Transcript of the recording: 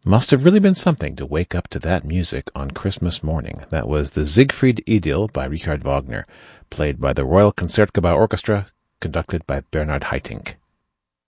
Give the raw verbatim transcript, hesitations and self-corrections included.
Must have really been something to wake up to that music on Christmas morning. That was the Siegfried Idyll by Richard Wagner, played by the Royal Concertgebouw Orchestra, conducted by Bernard Haitink.